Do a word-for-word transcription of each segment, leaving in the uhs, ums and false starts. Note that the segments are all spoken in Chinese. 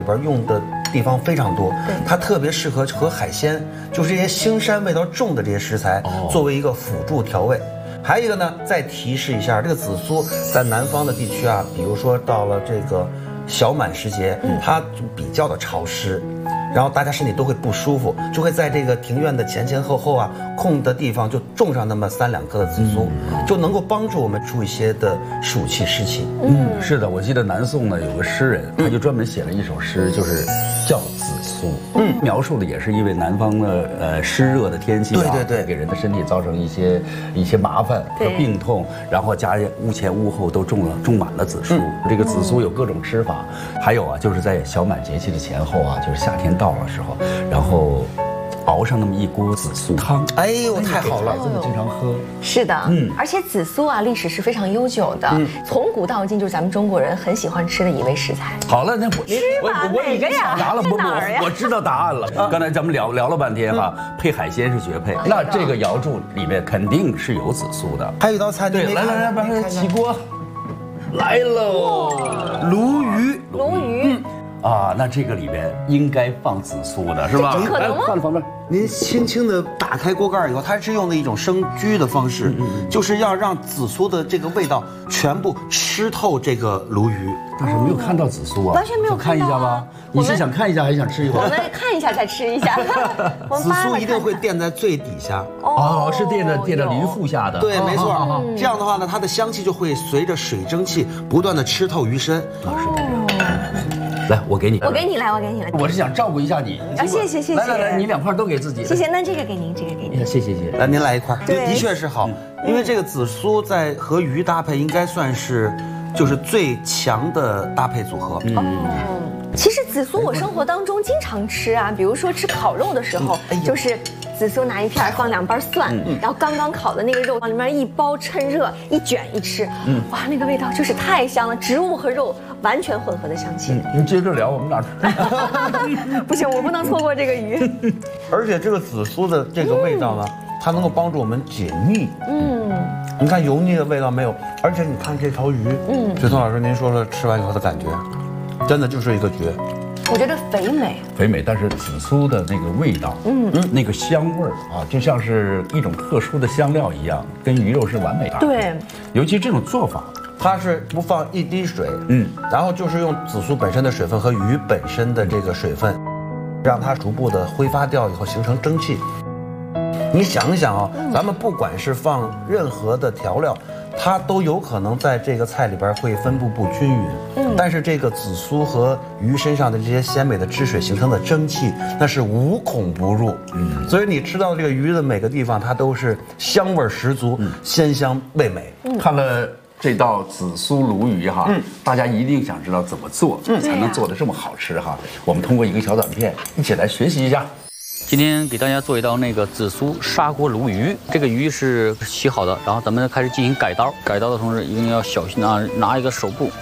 里边用的地方非常多， 对， 它特别适合和海鲜，就是这些腥膻味道重的这些食材、哦、作为一个辅助调味。还有一个呢，再提示一下，这个紫苏在南方的地区啊，比如说到了这个小满时节，嗯、它就比较的潮湿。然后大家身体都会不舒服，就会在这个庭院的前前后后啊空的地方就种上那么三两棵的紫苏，嗯、就能够帮助我们出一些的暑气湿气。 嗯，是的，我记得南宋呢有个诗人，他就专门写了一首诗，就是叫紫苏，嗯，描述的也是因为南方的呃湿热的天气啊， 对对对， 给人的身体造成一些一些麻烦和病痛，然后家屋前屋后都种了种满了紫苏。嗯、这个紫苏有各种吃法，还有啊就是在小满节气的前后啊，就是夏天到了时候，然后熬上那么一锅紫苏汤， 哎呦，太好了！ 孩子们经常喝。 是的，嗯，而且紫苏啊，历史是非常悠久的，嗯、从古到今就是咱们中国人很喜欢吃的一味食材。 好了，那我吃吧， 我哪个呀？ 答了，不不， 我我知道答案了。刚才咱们聊聊了半天哈，配海鲜是绝配。那这个瑶柱里面肯定是有紫苏的。 还有一道菜， 对，来来来，把它起锅，来喽，鲈鱼， 鲈鱼。 啊，那这个里边应该放紫苏的是吧？ 可能吗？ 放在旁边， 您轻轻地打开锅盖以后，它是用的一种生焗的方式，嗯嗯、就是要让紫苏的这个味道全部吃透这个鲈鱼。 但是没有看到紫苏啊， 完全没有看一下吧？你是想看一下还是想吃一会儿？ 我们看一下再吃一下。 紫苏一定会垫在最底下， 哦，是垫在垫在鳞腹下的。 对，没错。这样的话呢，它的香气就会随着水蒸气不断的吃透鱼身。 啊，是这样。来，我给你， 我给你来，我给你来。 我是想照顾一下你。 啊，谢谢谢谢。 来来来，你两块都给自己。 谢谢，那这个给您，这个给您。 谢谢谢谢。 来，您来一块。 对， 的确是好，因为这个紫苏在和鱼搭配，应该算是就是最强的搭配组合。 嗯。其实紫苏我生活当中经常吃啊，比如说吃烤肉的时候，就是紫苏拿一片放两瓣蒜，然后刚刚烤的那个肉往里面一包，趁热一卷一吃，哇，那个味道就是太香了，植物和肉完全混合的香气。 你接着聊，我们哪吃？ 不行，我不能错过这个鱼。 而且这个紫苏的这个味道呢，它能够帮助我们解腻。嗯，你看油腻的味道没有，而且你看这条鱼，嗯，水松老师您说说吃完以后的感觉。真的就是一个绝， 我觉得肥美， 肥美，但是紫苏的那个味道，嗯嗯，那个香味儿啊，就像是一种特殊的香料一样，跟鱼肉是完美搭配。 对， 尤其这种做法， 它是不放一滴水，嗯，然后就是用紫苏本身的水分和鱼本身的这个水分，让它逐步的挥发掉以后形成蒸汽。你想一想啊、哦，嗯、咱们不管是放任何的调料。它都有可能在这个菜里边会分布不均匀，嗯，但是这个紫苏和鱼身上的这些鲜美的汁水形成的蒸汽，那是无孔不入，嗯，所以你吃到这个鱼的每个地方，它都是香味十足，嗯、鲜香味美。 嗯、看了这道紫苏鲈鱼哈，嗯，大家一定想知道怎么做，嗯，才能做得这么好吃哈。我们通过一个小短片一起来学习一下。 今天给大家做一道那个紫苏砂锅鲈鱼，这个鱼是洗好的，然后咱们开始进行改刀。改刀的同时一定要小心啊，拿一个手部，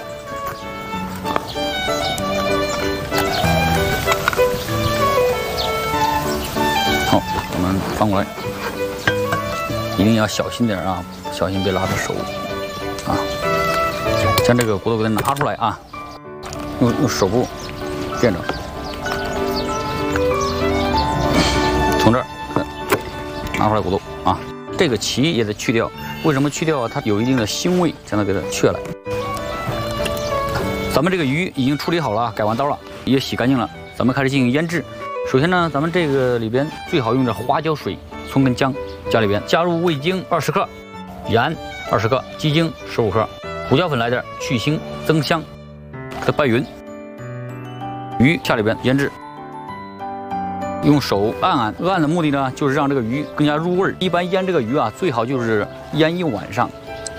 好，我们翻过来，一定要小心点啊，小心别拉到手啊。将这个骨头给它拿出来啊，用用手部垫着。从这儿拿出来骨头啊，这个鳍也得去掉。为什么去掉啊？它有一定的腥味，将它给它去了。咱们这个鱼已经处理好了，改完刀了，也洗干净了。咱们开始进行腌制。首先呢，咱们这个里边最好用的花椒水、葱跟姜加里边，加入味精二十克，盐二十克，鸡精十五克，胡椒粉来点，去腥增香，给它拌匀。鱼下里边腌制。用手按按，按的目的呢，就是让这个鱼更加入味儿。一般腌这个鱼啊，最好就是腌一晚上。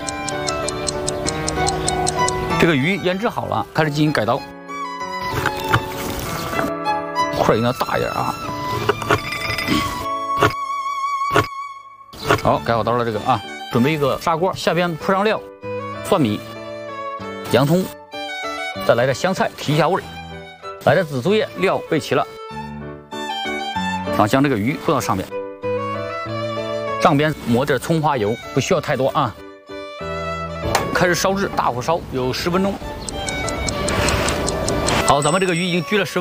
这个鱼腌制好了，开始进行改刀，块一定要大一点啊。好，改好刀了这个啊，准备一个砂锅，下边铺上料，蒜米、洋葱，再来点香菜提一下味儿，来点紫苏叶，料备齐了。然后将这个鱼铺到上面，上边抹点葱花油，不需要太多啊。开始烧制，大火烧有十分钟。 好，咱们这个鱼已经焗了十。